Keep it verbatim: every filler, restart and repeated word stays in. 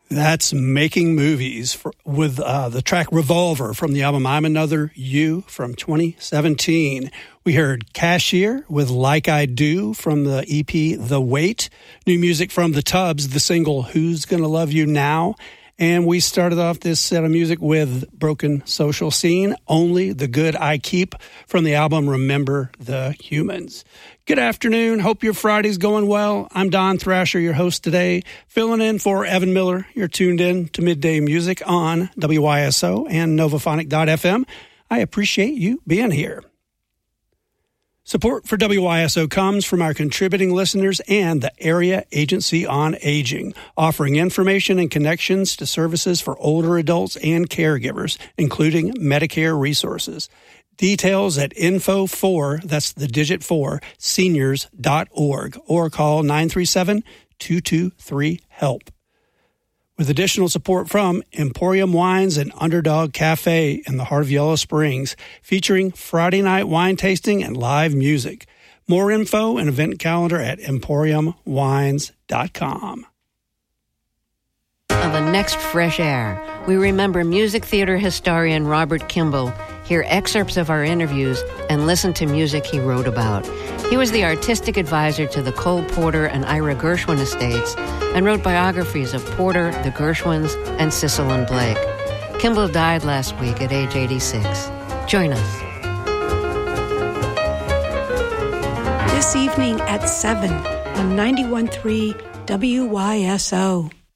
That's Making Movies for, with uh, the track Revolver from the album I'm Another You from twenty seventeen. We heard Cashier with Like I Do from the E P The Wait. New music from The Tubs, the single Who's Gonna Love You Now. And we started off this set of music with Broken Social Scene, Only the Good I Keep from the album Remember the Humans. Good afternoon. Hope your Friday's going well. I'm Don Thrasher, your host today, filling in for Evan Miller. You're tuned in to Midday Music on W Y S O and Novophonic dot F M. I appreciate you being here. Support for W Y S O comes from our contributing listeners and the Area Agency on Aging, offering information and connections to services for older adults and caregivers, including Medicare resources. Details at info for, that's the digit four, seniors dot org, or call nine three seven, two two three, HELP. With additional support from Emporium Wines and Underdog Cafe in the heart of Yellow Springs, featuring Friday night wine tasting and live music. More info and event calendar at emporium wines dot com. On the next Fresh Air, we remember music theater historian Robert Kimball, hear excerpts of our interviews, and listen to music he wrote about. He was the artistic advisor to the Cole Porter and Ira Gershwin estates and wrote biographies of Porter, the Gershwins, and Cecil and Blake. Kimball died last week at age eighty-six. Join us. This evening at seven on ninety-one point three W Y S O.